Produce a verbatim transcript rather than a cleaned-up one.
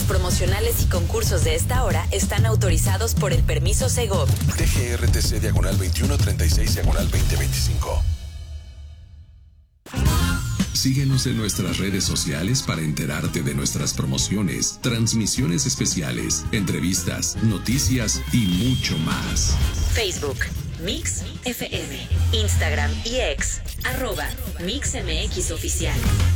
promocionales y concursos de esta hora están autorizados por el permiso Segov. T G R T C diagonal veintiuno treinta y seis diagonal veinte veinticinco. Síguenos en nuestras redes sociales para enterarte de nuestras promociones, transmisiones especiales, entrevistas, noticias y mucho más. Facebook, Mix F M. Instagram y X, arroba Mix M X Oficial.